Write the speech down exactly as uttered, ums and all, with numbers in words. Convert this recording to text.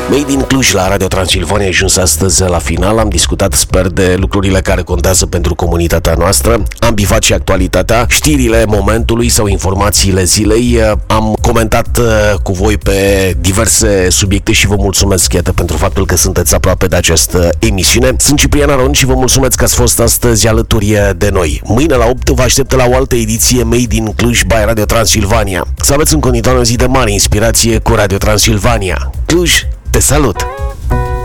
Made in Cluj la Radio Transilvania a ajuns astăzi la final. Am discutat, sper, de lucrurile care contează pentru comunitatea noastră. Am bifat și actualitatea, știrile momentului sau informațiile zilei. Am comentat cu voi pe diverse subiecte și vă mulțumesc, iată, pentru faptul că sunteți aproape de această emisiune. Sunt Ciprian Aron și vă mulțumesc că ați fost astăzi alături de noi. Mâine la opt vă aștept la o altă ediție Made in Cluj by Radio Transilvania. Să aveți în continuare o zi de mare inspirație cu Radio Transilvania. Cluj, te salut!